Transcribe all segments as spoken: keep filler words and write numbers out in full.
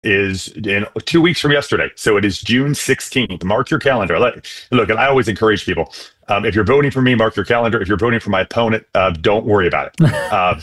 is in two weeks from yesterday. So it is June sixteenth. Mark your calendar. Look, and I always encourage people, um, if you're voting for me, mark your calendar. If you're voting for my opponent, uh, don't worry about it. Um,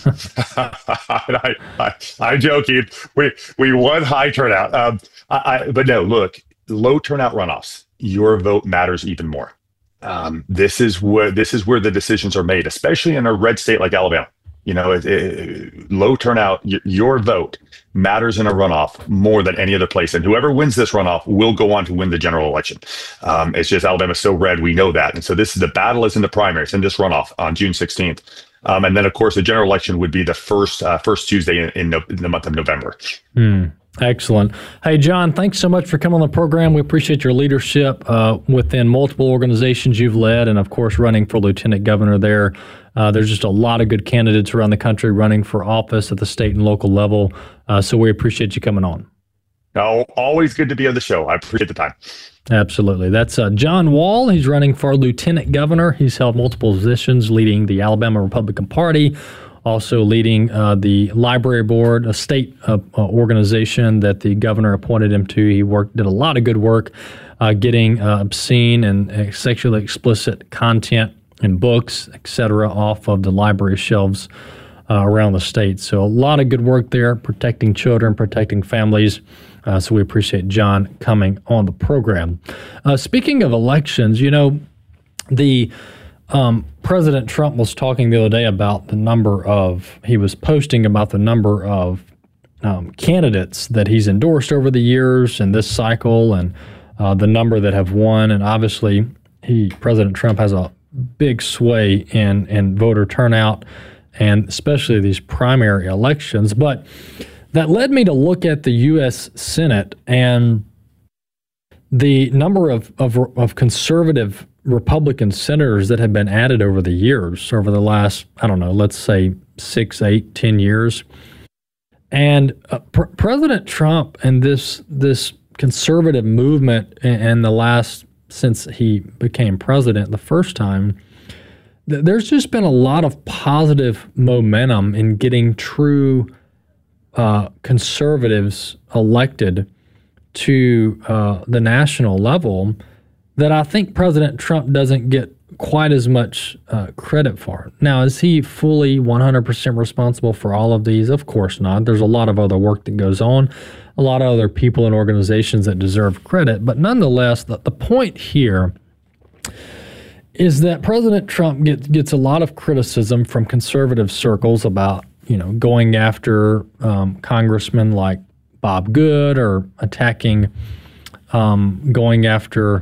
I, I, I'm joking. We, we won high turnout. Um, I, I, but no, look, low turnout runoffs, your vote matters even more. Um, this is where this is where the decisions are made, especially in a red state like Alabama. You know, it, it, low turnout, y- your vote matters in a runoff more than any other place. And whoever wins this runoff will go on to win the general election. Um, it's just Alabama's so red, we know that. And so this is the battle is in the primaries, in this runoff on June sixteenth. Um, and then, of course, the general election would be the first uh, first Tuesday in, in, no, in the month of November. Hmm. Excellent. Hey, John, thanks so much for coming on the program. We appreciate your leadership uh, within multiple organizations you've led and, of course, running for lieutenant governor there. Uh, there's just a lot of good candidates around the country running for office at the state and local level. Uh, so we appreciate you coming on. Oh, always good to be on the show. I appreciate the time. Absolutely. That's uh, John Wall. He's running for lieutenant governor. He's held multiple positions leading the Alabama Republican Party, also leading uh, the library board, a state uh, uh, organization that the governor appointed him to. He worked, did a lot of good work uh, getting uh, obscene and uh, sexually explicit content and books, et cetera, off of the library shelves uh, around the state. So a lot of good work there, protecting children, protecting families. Uh, so we appreciate John coming on the program. Uh, speaking of elections, you know, the um, President Trump was talking the other day about the number of, he was posting about the number of um, candidates that he's endorsed over the years in this cycle and uh, the number that have won. And obviously, he, President Trump has a big sway in, in voter turnout and especially these primary elections. But that led me to look at the U S Senate and the number of, of, of conservative Republican senators that have been added over the years, over the last, I don't know, let's say six, eight, ten years. And uh, pr- President Trump and this this conservative movement in, in the last, since he became president the first time, th- there's just been a lot of positive momentum in getting true uh, conservatives elected to uh, the national level that I think President Trump doesn't get quite as much uh, credit for. Now, is he fully one hundred percent responsible for all of these? Of course not. There's a lot of other work that goes on, a lot of other people and organizations that deserve credit. But nonetheless, the, the point here is that President Trump get, gets a lot of criticism from conservative circles about, you know, going after um, congressmen like Bob Good or attacking, um, going after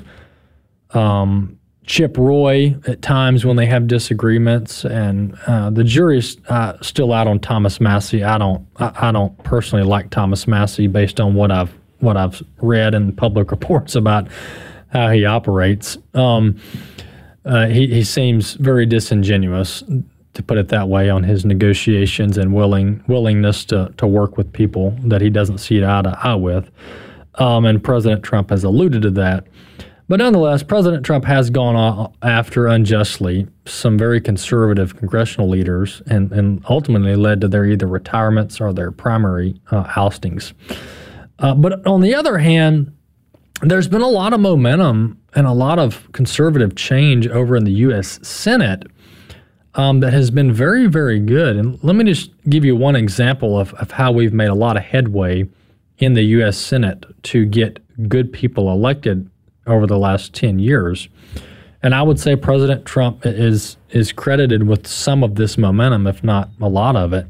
um, Chip Roy at times when they have disagreements, and uh, the jury's uh, still out on Thomas Massie. I don't, I, I don't personally like Thomas Massie based on what I've what I've read in public reports about how he operates. Um, uh, he he seems very disingenuous, to put it that way, on his negotiations and willing willingness to to work with people that he doesn't see eye to eye with. Um, and President Trump has alluded to that. But nonetheless, President Trump has gone after unjustly some very conservative congressional leaders and, and ultimately led to their either retirements or their primary uh, oustings. Uh, but on the other hand, there's been a lot of momentum and a lot of conservative change over in the U S Senate um, that has been very, very good. And let me just give you one example of, of how we've made a lot of headway in the U S Senate to get good people elected over the last ten years. And I would say President Trump is is credited with some of this momentum, if not a lot of it.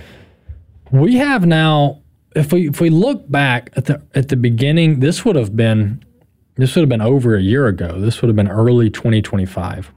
We have now, if we if we look back at the at the beginning, this would have been this would have been over a year ago. This would have been early twenty twenty-five.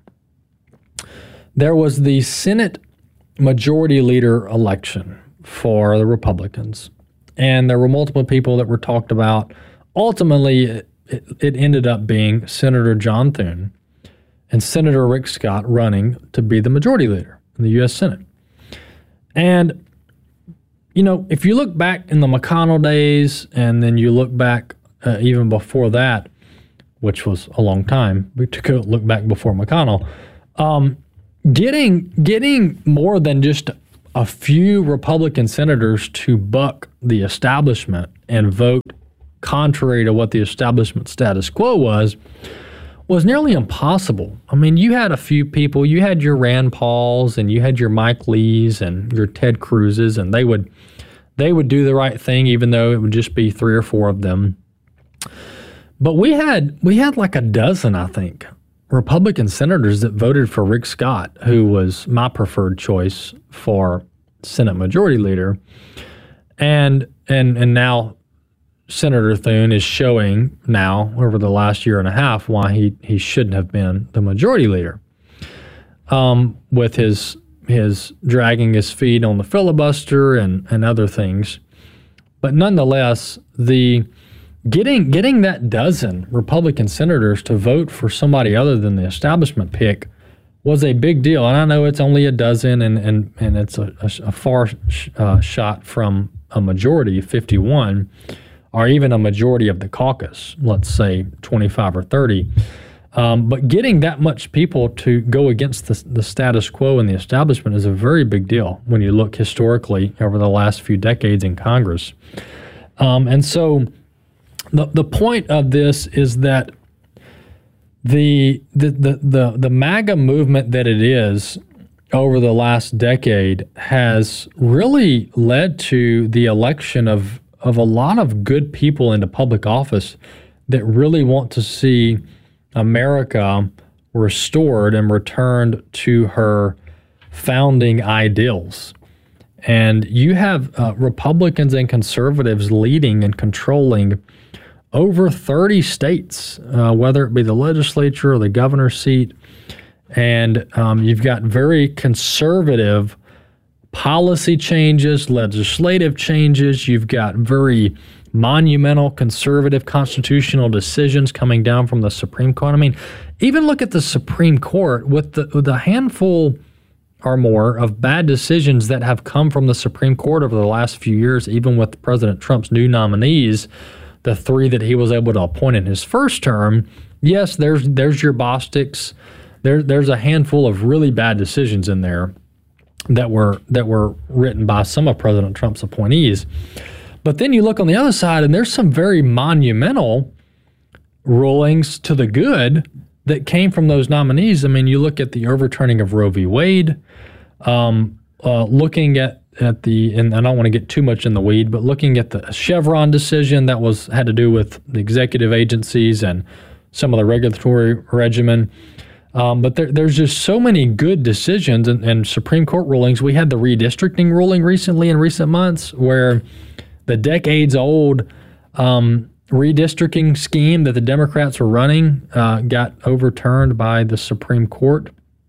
There was the Senate Majority Leader election for the Republicans. And there were multiple people that were talked about. Ultimately, it, it ended up being Senator John Thune and Senator Rick Scott running to be the majority leader in the U S Senate. And, you know, if you look back in the McConnell days and then you look back uh, even before that, which was a long time, we took a look back before McConnell, um, getting getting more than just a few Republican senators to buck the establishment and vote contrary to what the establishment status quo was, was nearly impossible. I mean, you had a few people, you had your Rand Pauls and you had your Mike Lees and your Ted Cruzes, and they would they would do the right thing even though it would just be three or four of them. But we had we had like a dozen, I think, Republican senators that voted for Rick Scott, who was my preferred choice for Senate Majority Leader. And and and now Senator Thune is showing now over the last year and a half why he, he shouldn't have been the Majority Leader, um, with his his dragging his feet on the filibuster and, and other things. But nonetheless, the getting getting that dozen Republican senators to vote for somebody other than the establishment pick was a big deal. And I know it's only a dozen, and and, and it's a, a, a far sh- uh, shot from a majority, fifty-one, or even a majority of the caucus, let's say twenty-five or thirty. Um, but getting that much people to go against the, the status quo and the establishment is a very big deal when you look historically over the last few decades in Congress. Um, and so the the point of this is that the the the the, the MAGA movement that it is over the last decade has really led to the election of of a lot of good people into public office that really want to see America restored and returned to her founding ideals. And you have uh, Republicans and conservatives leading and controlling over thirty states, uh, whether it be the legislature or the governor's seat. And um, you've got very conservative policy changes, legislative changes. You've got very monumental conservative constitutional decisions coming down from the Supreme Court. I mean, even look at the Supreme Court with the, with a handful or more of bad decisions that have come from the Supreme Court over the last few years, even with President Trump's new nominees, the three that he was able to appoint in his first term. Yes, there's there's your Bostick's. There, there's a handful of really bad decisions in there that were that were written by some of President Trump's appointees. But then you look on the other side, and there's some very monumental rulings to the good that came from those nominees. I mean, you look at the overturning of Roe v. Wade, um, uh, looking at, at the, and I don't want to get too much in the weed, but looking at the Chevron decision that was had to do with the executive agencies and some of the regulatory regimen. Um, but there, there's just so many good decisions and, and Supreme Court rulings. We had the redistricting ruling recently in recent months where the decades-old um, redistricting scheme that the Democrats were running uh, got overturned by the Supreme Court.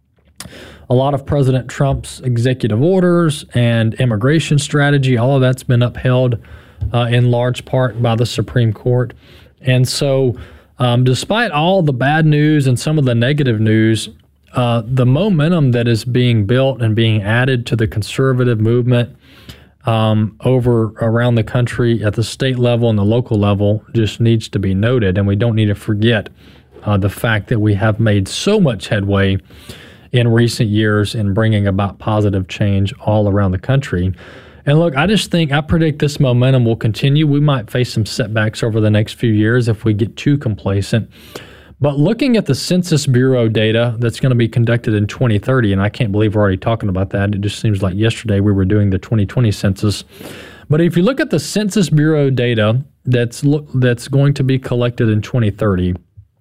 A lot of President Trump's executive orders and immigration strategy, all of that's been upheld uh, in large part by the Supreme Court. And so um, despite all the bad news and some of the negative news, uh, the momentum that is being built and being added to the conservative movement Um, over around the country at the state level and the local level just needs to be noted. And we don't need to forget uh, the fact that we have made so much headway in recent years in bringing about positive change all around the country. And look, I just think, I predict this momentum will continue. We might face some setbacks over the next few years if we get too complacent. But looking at the Census Bureau data that's going to be conducted in twenty thirty, and I can't believe we're already talking about that. It just seems like yesterday we were doing the twenty twenty census. But if you look at the Census Bureau data that's look, that's going to be collected in twenty thirty,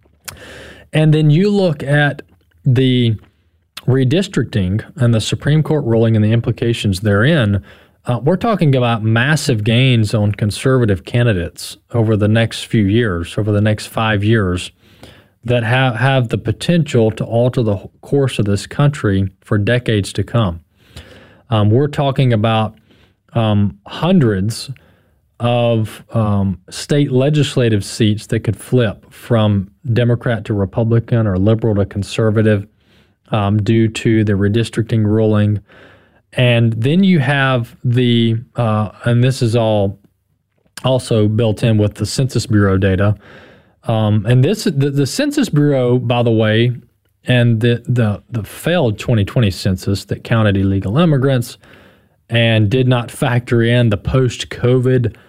and then you look at the redistricting and the Supreme Court ruling and the implications therein, uh, we're talking about massive gains on conservative candidates over the next few years, over the next five years, that have, have the potential to alter the course of this country for decades to come. Um, we're talking about um, hundreds of um, state legislative seats that could flip from Democrat to Republican or liberal to conservative um, due to the redistricting ruling. And then you have the, uh, and this is all also built in with the Census Bureau data. Um, and this, the, the Census Bureau, by the way, and the, the the failed twenty twenty census that counted illegal immigrants and did not factor in the post-COVID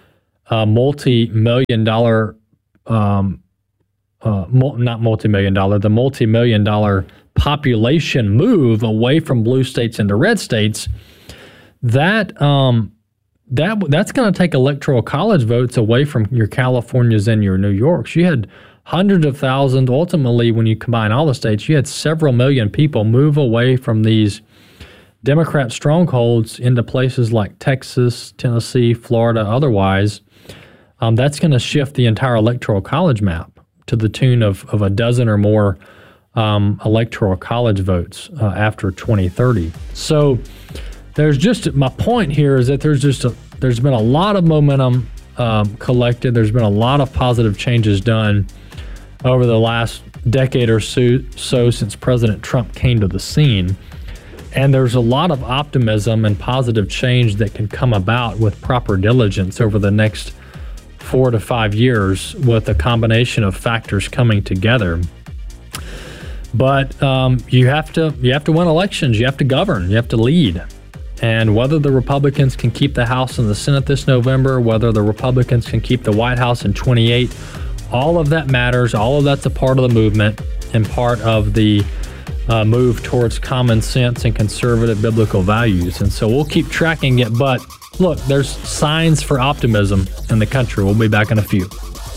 uh, multi-million dollar, um, uh, mul- not multi-million dollar, the multi-million dollar population move away from blue states into red states, that um, that that's going to take electoral college votes away from your Californias and your New Yorks. You had hundreds of thousands. Ultimately, when you combine all the states, you had several million people move away from these Democrat strongholds into places like Texas, Tennessee, Florida, otherwise. Um, that's going to shift the entire electoral college map to the tune of, of a dozen or more um, electoral college votes uh, after twenty thirty. So there's just, my point here is that there's just a, there's been a lot of momentum um, collected. There's been a lot of positive changes done over the last decade or so, so since President Trump came to the scene. And there's a lot of optimism and positive change that can come about with proper diligence over the next four to five years with a combination of factors coming together. But um, you have to you have to win elections. You have to govern. You have to lead. And whether the Republicans can keep the House and the Senate this November, whether the Republicans can keep the White House in twenty-eight, all of that matters. All of that's a part of the movement and part of the uh, move towards common sense and conservative biblical values. And so we'll keep tracking it. But look, there's signs for optimism in the country. We'll be back in a few.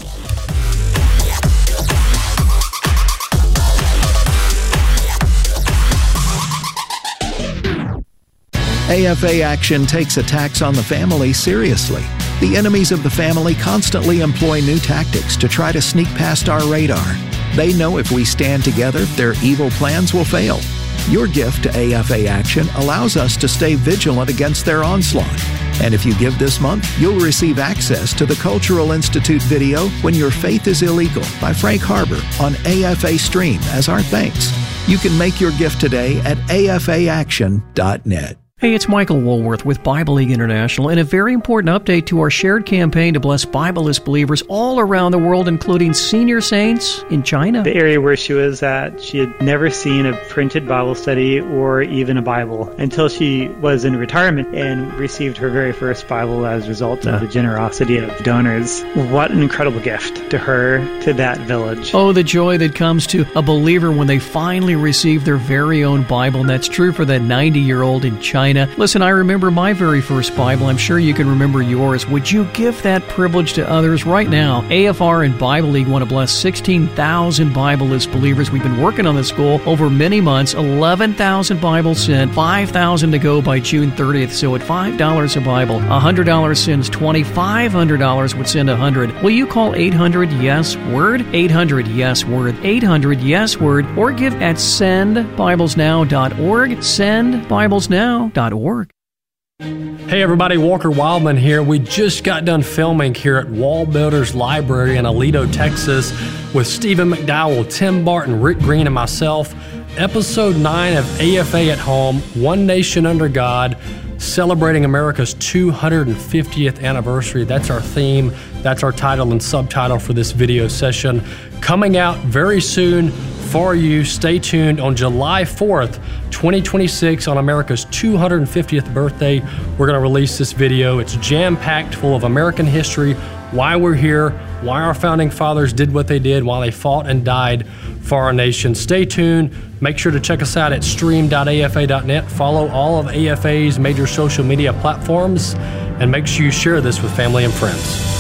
A F A Action takes attacks on the family seriously. The enemies of the family constantly employ new tactics to try to sneak past our radar. They know if we stand together, their evil plans will fail. Your gift to A F A Action allows us to stay vigilant against their onslaught. And if you give this month, you'll receive access to the Cultural Institute video When Your Faith is Illegal by Frank Harbor on A F A Stream as our thanks. You can make your gift today at A F A action dot net. Hey, it's Michael Woolworth with Bible League International, and a very important update to our shared campaign to bless Bibleless believers all around the world, including senior saints in China. The area where she was at, she had never seen a printed Bible study or even a Bible until she was in retirement and received her very first Bible as a result of the generosity of donors. What an incredible gift to her, to that village. Oh, the joy that comes to a believer when they finally receive their very own Bible, and that's true for that ninety-year-old in China. Listen, I remember my very first Bible. I'm sure you can remember yours. Would you give that privilege to others right now? A F R and Bible League want to bless sixteen thousand Bibleless believers. We've been working on this goal over many months. eleven thousand Bibles sent, five thousand to go by June thirtieth. So at five dollars a Bible, one hundred dollars sends twenty, five hundred dollars would send one hundred. Will you call eight hundred yes word? eight hundred yes word. eight hundred yes word. Or give at send bibles now dot org. send bibles now dot org. Hey everybody, Walker Wildman here. We just got done filming here at Wall Builders Library in Aledo, Texas with Stephen McDowell, Tim Barton, Rick Green, and myself. Episode nine of A F A at Home, One Nation Under God, celebrating America's two hundred fiftieth anniversary. That's our theme. That's our title and subtitle for this video session. Coming out very soon for you. Stay tuned. On July fourth, twenty twenty-six, on America's two hundred fiftieth birthday, we're going to release this video. It's jam-packed full of American history, why we're here, why our founding fathers did what they did, why they fought and died for our nation. Stay tuned. Make sure to check us out at stream dot A F A dot net. Follow all of A F A's major social media platforms, and make sure you share this with family and friends.